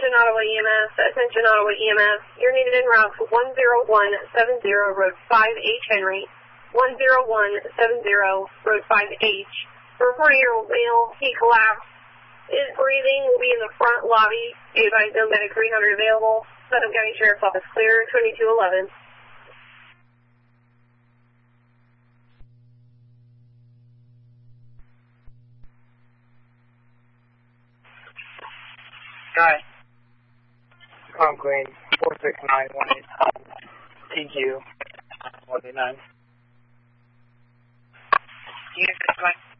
Attention Ottawa EMS, attention Ottawa EMS. You're needed en route to 10170 Road 5H Henry, 10170 Road 5H. Reporting your male, he collapsed. Is breathing, will be in the front lobby. Advise no medic 300 available. Putnam County Sheriff's Office clear, 2211. Hi. I'm Queen, 46918, TQ, 189. Yes, that's right.